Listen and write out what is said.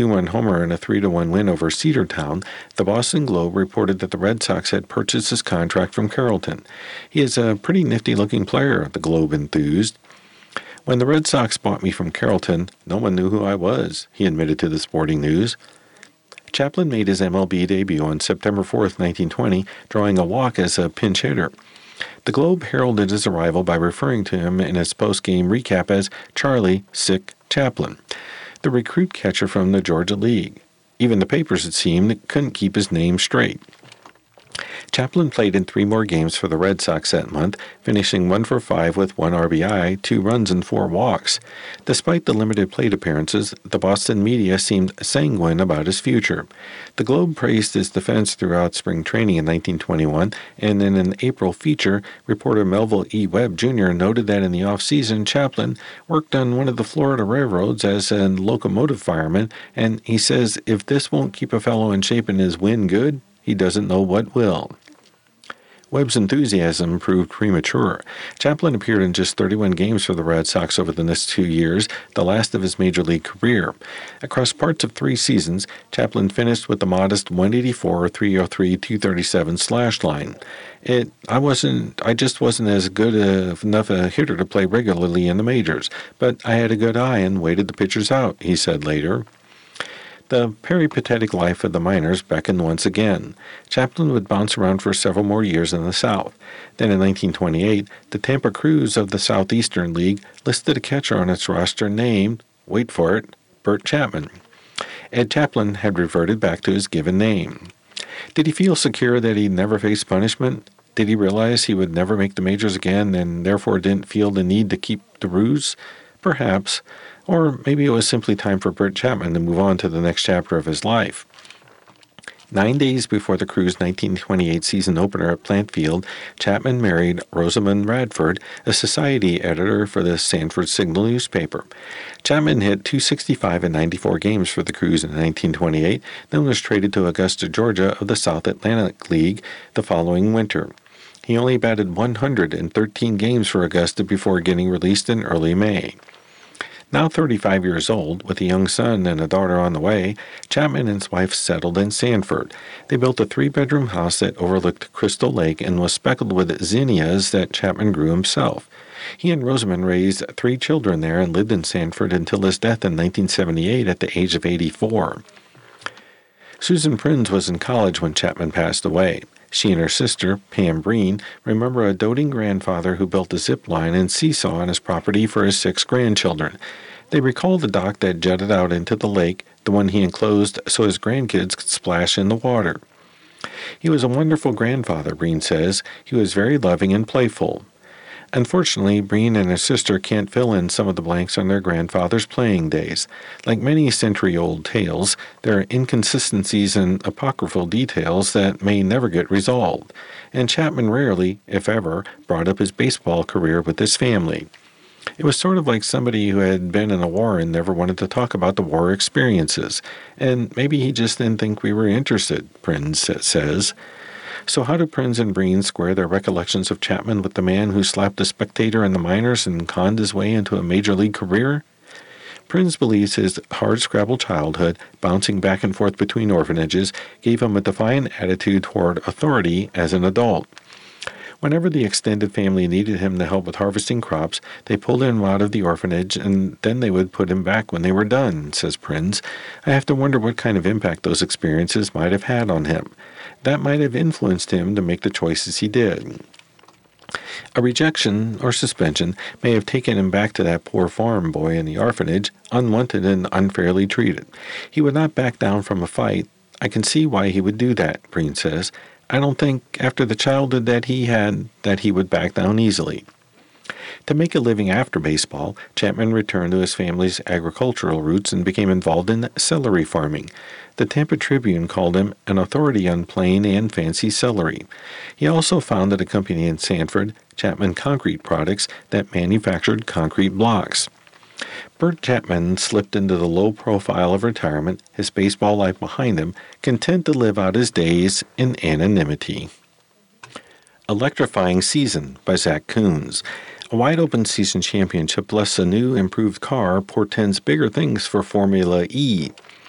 2-1 homer in a 3-1 win over Cedartown, the Boston Globe reported that the Red Sox had purchased his contract from Carrollton. He is a pretty nifty-looking player, the Globe enthused. When the Red Sox bought me from Carrollton, no one knew who I was, he admitted to the Sporting News. Chaplin made his MLB debut on September 4, 1920, drawing a walk as a pinch hitter. The Globe heralded his arrival by referring to him in its post-game recap as Charlie Sick Chaplin, the recruit catcher from the Georgia League. Even the papers, it seemed, couldn't keep his name straight. Chaplin played in 3 more games for the Red Sox that month, finishing 1 for 5 with 1 RBI, 2 runs, and 4 walks. Despite the limited plate appearances, the Boston media seemed sanguine about his future. The Globe praised his defense throughout spring training in 1921, and in an April feature, reporter Melville E. Webb Jr. noted that in the off-season, Chaplin worked on one of the Florida railroads as a locomotive fireman, and he says if this won't keep a fellow in shape and his win good, he doesn't know what will. Webb's enthusiasm proved premature. Chaplin appeared in just 31 games for the Red Sox over the next 2 years, the last of his major league career. Across parts of 3 seasons, Chaplin finished with a modest 184, 303, 237 slash line. I just wasn't as good enough a hitter to play regularly in the majors, but I had a good eye and waited the pitchers out, he said later. The peripatetic life of the minors beckoned once again. Chaplin would bounce around for several more years in the South. Then in 1928, the Tampa Crews of the Southeastern League listed a catcher on its roster named, wait for it, Bert Chapman. Ed Chaplin had reverted back to his given name. Did he feel secure that he'd never face punishment? Did he realize he would never make the majors again and therefore didn't feel the need to keep the ruse? Perhaps. Or maybe it was simply time for Bert Chapman to move on to the next chapter of his life. 9 days before the Crews' 1928 season opener at Plant Field, Chapman married Rosamond Radford, a society editor for the Sanford Signal newspaper. Chapman hit .265 in 94 games for the Crews in 1928, then was traded to Augusta, Georgia of the South Atlantic League the following winter. He only batted 113 games for Augusta before getting released in early May. Now 35 years old, with a young son and a daughter on the way, Chapman and his wife settled in Sanford. They built a 3-bedroom house that overlooked Crystal Lake and was speckled with zinnias that Chapman grew himself. He and Rosamond raised 3 children there and lived in Sanford until his death in 1978 at the age of 84. Susan Prinz was in college when Chapman passed away. She and her sister, Pam Breen, remember a doting grandfather who built a zip line and seesaw on his property for his 6 grandchildren. They recall the dock that jutted out into the lake, the one he enclosed so his grandkids could splash in the water. He was a wonderful grandfather, Breen says. He was very loving and playful. Unfortunately, Breen and her sister can't fill in some of the blanks on their grandfather's playing days. Like many century-old tales, there are inconsistencies and apocryphal details that may never get resolved, and Chapman rarely, if ever, brought up his baseball career with his family. It was sort of like somebody who had been in a war and never wanted to talk about the war experiences, and maybe he just didn't think we were interested, Prinz says. So how do Prinz and Breen square their recollections of Chapman with the man who slapped a spectator in the minors and conned his way into a major league career? Prinz believes his hard-scrabble childhood, bouncing back and forth between orphanages, gave him a defiant attitude toward authority as an adult. Whenever the extended family needed him to help with harvesting crops, they pulled him out of the orphanage and then they would put him back when they were done, says Prinz. I have to wonder what kind of impact those experiences might have had on him. That might have influenced him to make the choices he did. A rejection or suspension may have taken him back to that poor farm boy in the orphanage, unwanted and unfairly treated. He would not back down from a fight. I can see why he would do that, Breen says. I don't think, after the childhood that he had, that he would back down easily. To make a living after baseball, Chapman returned to his family's agricultural roots and became involved in celery farming. The Tampa Tribune called him an authority on plain and fancy celery. He also founded a company in Sanford, Chapman Concrete Products, that manufactured concrete blocks. Bert Chapman slipped into the low profile of retirement, his baseball life behind him, content to live out his days in anonymity. Electrifying Season by Zach Coons. A wide-open season championship plus a new improved car portends bigger things for Formula E.